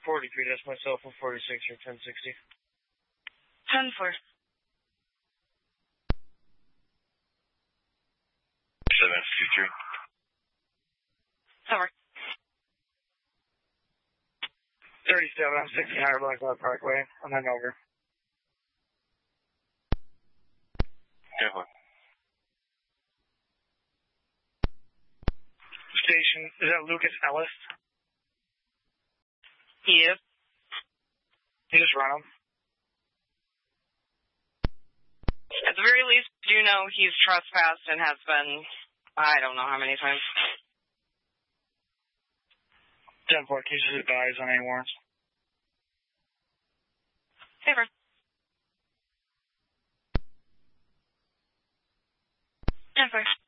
43, that's myself on 46 or 1060. 10-4. 753. Over. 37 on 1600 Blacktop Parkway, and then over. Careful. Station, is that Lucas Ellis? He is. You just run him. At the very least, you know he's trespassed and has been, I don't know how many times. 10-4, can you just advise on any warrants? Favor. 10-4.